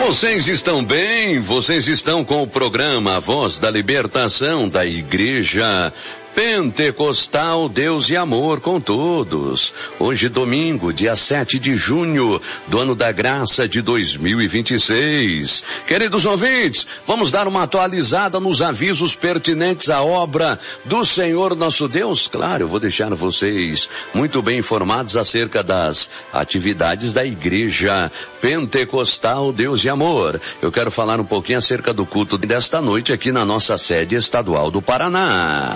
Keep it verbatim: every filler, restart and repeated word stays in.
Vocês estão bem? Vocês estão com o programa A Voz da Libertação da Igreja Pentecostal Deus e Amor com Todos. Hoje domingo, dia sete de junho do ano da graça de dois mil e vinte e seis. Queridos ouvintes, vamos dar uma atualizada nos avisos pertinentes à obra do Senhor nosso Deus. Claro, eu vou deixar vocês muito bem informados acerca das atividades da Igreja Pentecostal Deus e Amor. Eu quero falar um pouquinho acerca do culto desta noite aqui na nossa sede estadual do Paraná.